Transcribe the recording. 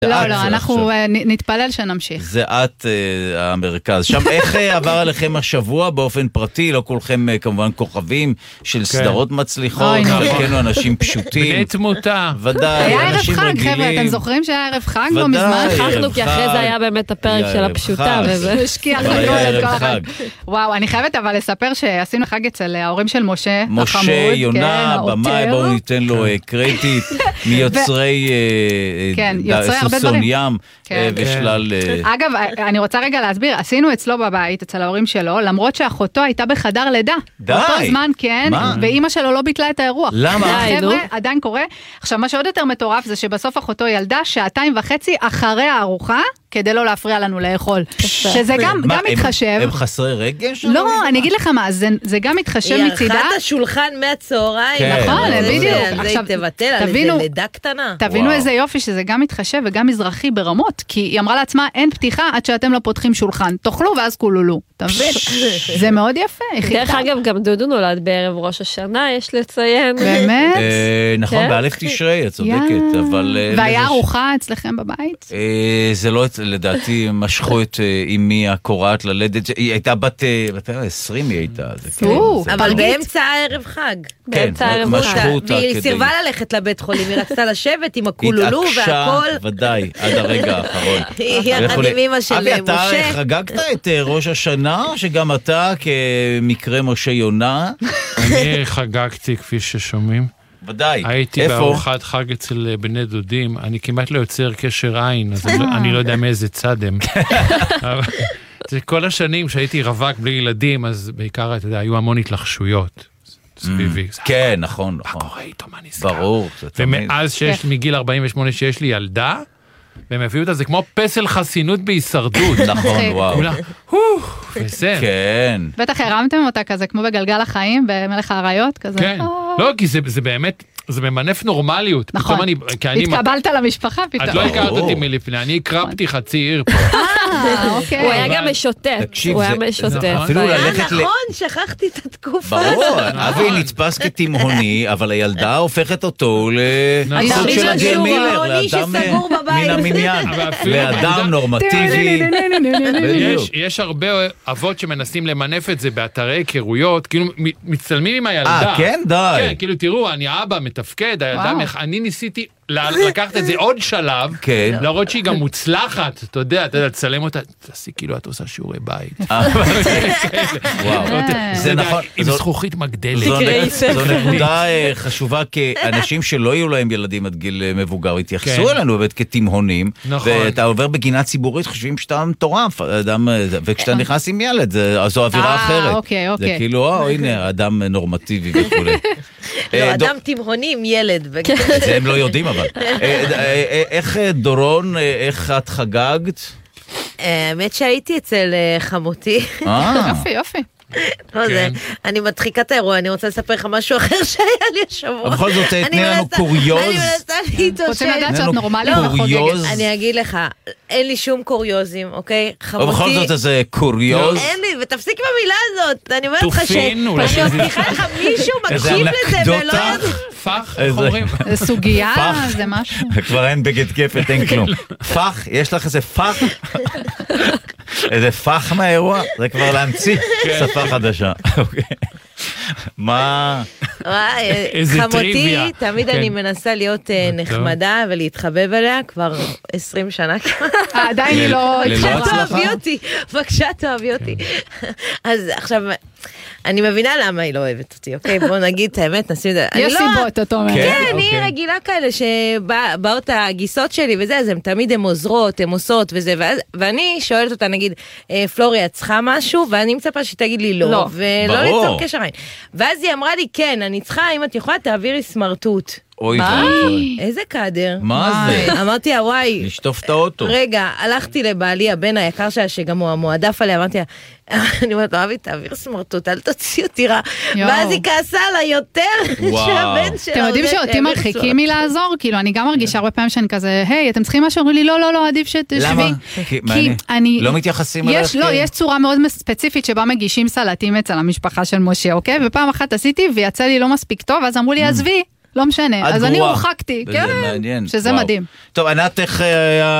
לא, אנחנו נתפלל שנמשיך. זה את המרכז. שם איך עבר עליכם השבוע באופן פרטי? לא כולכם כמובן כוכבים של סדרות מצליחות, חלקנו אנשים פשוטים. בני תמותה. ודאי, היה ערב אנשים חג, רגילים. חבר'ה, אתם זוכרים שהיה ערב חג? לא מזמן חגנו, כי אחרי זה היה באמת הפרק של הפשוטה, וזה השקיע לנו את כל החג. וואו, אני חייבת אבל לספר שעשינו חג אצל ההורים של משה, משה, יונה, במאי, בואו ניתן לו קרדיט, מיוצרי סוסון ים ושלל... אגב, אני רוצה רגע להסביר, עשינו אצלו בבית, אצל ההורים שלו, למרות שאחותו הייתה בחדר לידה. די. באותו זמן, כן, ואימא שלו לא ביטלה את האירוח. למה? חבר'ה, עדיין קורה. עכשיו, מה שעוד יותר מטורף זה שבסוף אחותו ילדה 2.5 אחרי הארוחה, כדי לא להפריע לנו לאכול. שזה גם מתחשב. הם חסרי רגש? לא, אני אגיד לך מה, זה גם מתחשב מצידה. היא ערכת השולחן מהצהריים. נכון, בדיוק. זה היא תבטל על איזה לידה קטנה. תבינו איזה יופי שזה גם מתחשב וגם מזרחי ברמות, כי היא אמרה לעצמה, אין פתיחה עד שאתם לא פותחים שולחן. תאכלו ואז כולולו. תבין? זה מאוד יפה. דרך אגב, גם דודו נולד בערב ראש השנה, יש לציין. באמת? נכון, באלף תשרי, את צודקת, אבל... והיה ארוחה אצלכם בבית? זה לא, לדעתי, משכו את אמי הקוראת ללדת, היא הייתה בת 20 היא הייתה. אבל באמצע הערב חג. באמצע הערב חג. והיא סירבה ללכת לבית חולים, היא רצתה לשבת עם הכולולו והכל. ודאי, עד הרגע האחרון. היא יחד עם אמא של משה. אבי, אתה חגגת את ראש השנה, שגם אתה כמקרה משה יונה? אני חגגתי כפי ששומעים. ודאי. הייתי בארוחת חג אצל בני דודים, אני כמעט לא יוצר קשר עין, אז אני לא יודע מאיזה צד הם. זה כל השנים שהייתי רווק בלי ילדים, אז בעיקר, אתה יודע, היו המון התלחשויות סביבי. כן, נכון. מה קורה איתו, מה נסגר? ברור. ומאז מגיל 48 שיש לי ילדה, והם הביאו אותה, זה כמו פסל חסינות בהישרדות. נכון, וואו. בסדר. כן. בטח הרמתם אותה כזה, כמו בגלגל החיים, במלך האריות, כזה. כן. לא, כי זה באמת, זה ממנף נורמליות. נכון. התקבלת למשפחה פתאום. את לא הכרת אותי מלפני, אני הקרבתי חצי עיר פה. אוקיי. הוא היה גם משוטט. הוא היה משוטט. אפילו ללכת נכון, שכחתי את התקופה. ברור, אבי נתפס כתימהוני, אבל הילדה הופכת אותו לסוג של אדיאל מילר, לאדם מן המניין, לאדם נורמטיבי. יש הרבה אבות שמנסים למנף את זה באתרי היכרויות, כאילו מצטלמים עם הילדה. כן, די. כן, כאילו תראו, אני אבא מתפקד, הילדה, אני ניסיתי לקחת את זה עוד שלב, להראות שהיא גם מוצלחת, אתה יודע, לצלם אותה, תעשי כאילו את עושה שיעורי בית. זה נכון. עם זכוכית מגדלת. זו נקודה חשובה, כי אנשים שלא יהיו להם ילדים עד גיל מבוגר, התייחסו אלינו באמת כתימהונים, ואתה עובר בגינה ציבורית, חושבים שאתה מטורף, וכשאתה נכנס עם ילד, זו אווירה אחרת. זה כאילו, הנה, אדם נורמטיבי וכו'. לא, אדם תימהוני עם ילד. זה הם לא יודעים אבל. איך דורון, איך את חגגת? האמת שהייתי אצל חמותי. יופי, יופי. לא זה, אני מדחיקה את האירוע, אני רוצה לספר לך משהו אחר שהיה לי השבוע. בכל זאת, תני לנו קוריוז. אני מנסה להתאושש. רוצים לדעת שאת נורמלית וחוגגת. אני אגיד לך, אין לי שום קוריוזים, אוקיי? חמותי. ובכל זאת איזה קוריוז. אין לי, ותפסיק במילה הזאת. אני אומרת לך תופין, אולי. אני מבטיחה לך, מישהו מקשיב לזה ולא יודע. פח, איך אומרים? זה סוגיה, זה משהו. כבר אין בגד כפת, אין כלום. פח, יש לך איזה פח? איזה פח מהאירוע? זה כבר להמציא שפה חדשה. מה? חמותי, תמיד אני מנסה להיות נחמדה ולהתחבב אליה כבר 20 שנה. עדיין היא לא... תאהבי אותי, בבקשה תאהבי אותי. אז עכשיו... אני מבינה למה היא לא אוהבת אותי, אוקיי? בואו נגיד את האמת, נשים את זה. יש סיבות, אתה אומר. כן, אני רגילה כאלה שבאות הגיסות שלי וזה, אז הן תמיד הן עוזרות, הן עושות וזה, ואני שואלת אותה, נגיד, פלורי, את צריכה משהו? ואני מצפה שהיא תגיד לי לא, ולא ליצור קשר עין. ואז היא אמרה לי, כן, אני צריכה, אם את יכולה, תעבירי סמרטוט. אוי, איזה קאדר. מה זה? אמרתי לה, וואי. לשטוף את האוטו. רגע, הלכתי לבעלי, הבן היקר שלה, שגם הוא המועדף עליה, אמרתי לה, אני אומרת, אוהבי, תעביר סמרטוט, אל תוציא אותי רע. ואז היא כעסה עליי יותר שהבן שלה... אתם יודעים שאותי מרחיקים מלעזור? כאילו, אני גם מרגישה הרבה פעמים שאני כזה, היי, אתם צריכים משהו? אומרים לי, לא, לא, לא, עדיף שתשבי. למה? כי אני... לא מתייחסים אליך? לא, יש צורה מאוד ספציפית שבה מגישים סלטים אצל המשפחה של משה, אוקיי? ופעם אחת עשיתי ויצא לי לא מספיק טוב, אז אמרו לי, עזבי. לא משנה, אז אני הורחקתי, כן, שזה מדהים. טוב, ענת, איך